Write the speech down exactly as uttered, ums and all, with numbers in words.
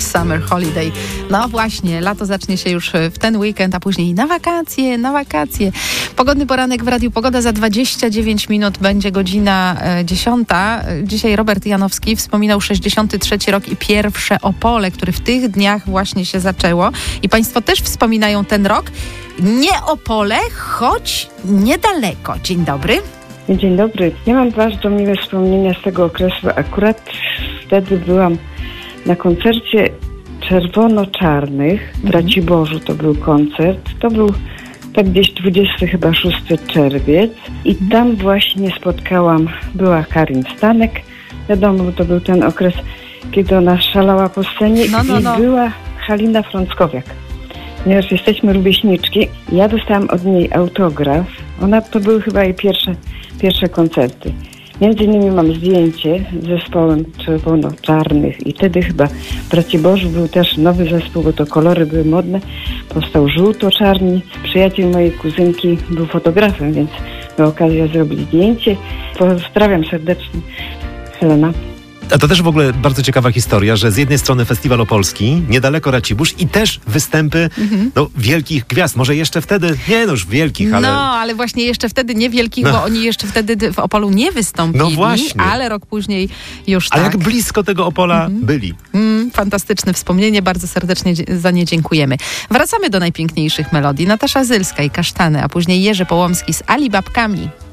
Summer Holiday. No właśnie, lato zacznie się już w ten weekend, a później na wakacje, na wakacje. Pogodny poranek w Radiu Pogoda. Za dwadzieścia dziewięć minut będzie godzina dziesiąta. Dzisiaj Robert Janowski wspominał sześćdziesiąty trzeci rok i pierwsze Opole, które w tych dniach właśnie się zaczęło. I Państwo też wspominają ten rok. Nie Opole, choć niedaleko. Dzień dobry. Dzień dobry. Ja mam bardzo miłe wspomnienia z tego okresu. Akurat wtedy byłam na koncercie Czerwono-Czarnych w Raciborzu. To był koncert. To był tak gdzieś dwudziestego chyba szóstego czerwiec. I tam właśnie spotkałam, była Karin Stanek. Wiadomo, to był ten okres, kiedy ona szalała po scenie. No, no, no. I była Halina Frąckowiak. Ponieważ jesteśmy rówieśniczki, ja dostałam od niej autograf. Ona, to były chyba jej pierwsze, pierwsze koncerty. Między innymi mam zdjęcie z zespołem Czerwono-Czarnych i wtedy chyba w Raciborzu był też nowy zespół, bo to kolory były modne. Powstał Żółto-Czarni. Przyjaciel mojej kuzynki był fotografem, więc miała okazję zrobić zdjęcie. Pozdrawiam serdecznie, Helena. A to też w ogóle bardzo ciekawa historia, że z jednej strony Festiwal Opolski, niedaleko Racibórz i też występy mhm. no, wielkich gwiazd. Może jeszcze wtedy, nie no już wielkich, ale... No, ale właśnie jeszcze wtedy nie wielkich, no. Bo oni jeszcze wtedy w Opolu nie wystąpili. No właśnie. Ale rok później już A tak. jak blisko tego Opola mhm. byli. Mm, fantastyczne wspomnienie, bardzo serdecznie za nie dziękujemy. Wracamy do najpiękniejszych melodii. Natasza Zylska i Kasztany, a później Jerzy Połomski z Alibabkami.